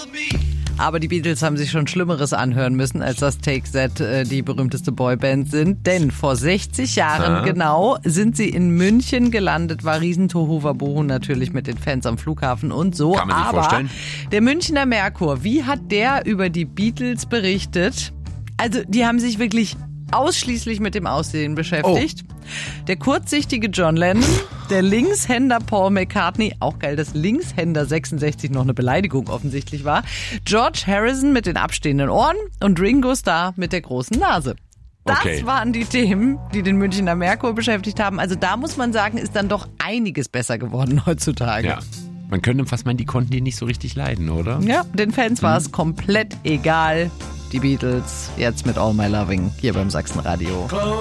Aber die Beatles haben sich schon Schlimmeres anhören müssen, als das Take That die berühmteste Boyband sind. Denn vor 60 Jahren genau sind sie in München gelandet. War riesen Tohuwabohu natürlich mit den Fans am Flughafen und so. Kann man sich vorstellen. Der Münchner Merkur, wie hat der über die Beatles berichtet? Also die haben sich wirklich ausschließlich mit dem Aussehen beschäftigt. Der kurzsichtige John Lennon, der Linkshänder Paul McCartney, auch geil, dass Linkshänder 66 noch eine Beleidigung offensichtlich war, George Harrison mit den abstehenden Ohren und Ringo Starr mit der großen Nase. Das waren die Themen, die den Münchner Merkur beschäftigt haben. Also da muss man sagen, ist dann doch einiges besser geworden heutzutage. Ja. Man könnte fast meinen, die konnten die nicht so richtig leiden, oder? Ja, den Fans war es komplett egal. Die Beatles, jetzt mit All My Loving hier beim Sachsenradio.